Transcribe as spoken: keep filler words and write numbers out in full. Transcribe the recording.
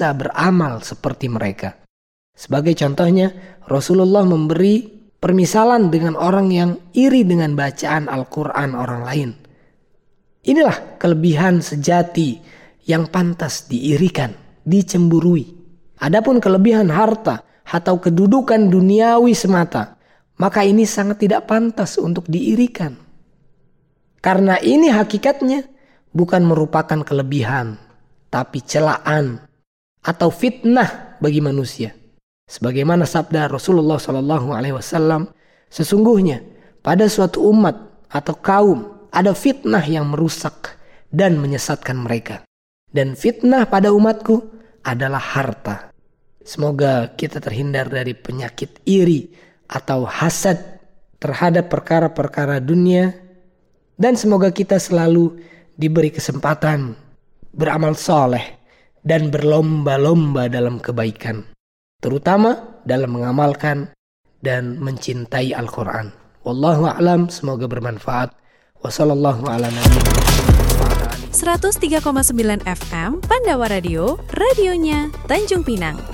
bisa beramal seperti mereka. Sebagai contohnya, Rasulullah memberi permisalan dengan orang yang iri dengan bacaan Al-Quran orang lain. Inilah kelebihan sejati yang pantas diirikan, dicemburui. Adapun kelebihan harta atau kedudukan duniawi semata, maka ini sangat tidak pantas untuk diirikan. Karena ini hakikatnya bukan merupakan kelebihan, tapi celaan atau fitnah bagi manusia. Sebagaimana sabda Rasulullah shallallahu alaihi wasallam, sesungguhnya pada suatu umat atau kaum ada fitnah yang merusak dan menyesatkan mereka. Dan fitnah pada umatku adalah harta. Semoga kita terhindar dari penyakit iri atau hasad terhadap perkara-perkara dunia. Dan semoga kita selalu diberi kesempatan beramal soleh dan berlomba-lomba dalam kebaikan. Terutama dalam mengamalkan dan mencintai Al-Quran. Wallahu a'lam, semoga bermanfaat. Wassallallahu ala nabiyyina seratus tiga koma sembilan F M Pandawa Radio, radionya Tanjung Pinang.